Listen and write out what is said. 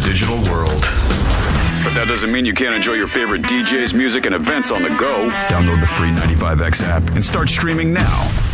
digital world. But that doesn't mean you can't enjoy your favorite DJs, music, and events on the go. Download the free 95X app and start streaming now.